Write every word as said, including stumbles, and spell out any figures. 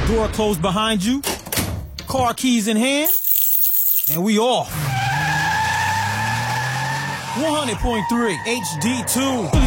Door closed behind you. Car keys in hand. And we off. one hundred point three H D two.